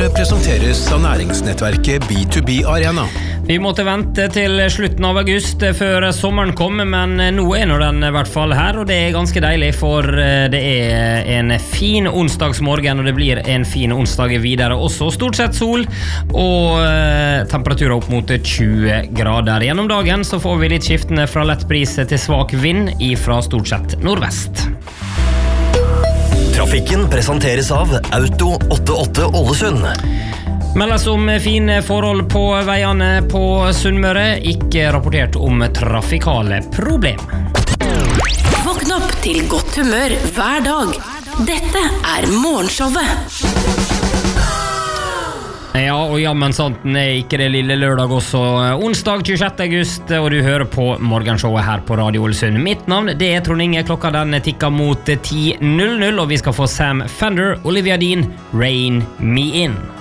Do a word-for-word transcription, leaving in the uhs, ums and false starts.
Nyhetene presenteres av næringsnettverket B to B Arena. Vi måtte vente til slutten av august før sommeren kom, men nå er nå den i hvert fall her, og det er ganske deilig, for det er en fin onsdagsmorgen, og det blir en fin onsdag videre. Også stort sett sol, og temperaturer opp mot tjue grader. Gjennom dagen så får vi litt skiftende fra lett bris til svak vind ifra stort sett nordvest. Trafikken presenteres av Auto åttiåtte Ålesund. Meldes om fine forhold på veiene på Sunnmøre, ikke rapportert om trafikale problem. Våkn opp til godt humør hver dag. Dette er morgenshowet. Ja, og jammen sant, er ikke det lille lørdag også. Onsdag tjuesjette august, og du hører på morgenshowet her på Radio Ålesund. Mitt navn, det er Trond Inge. Klokka den tikker mot ti null null, og vi skal få Sam Fender, Olivia Dean, Rain Me In.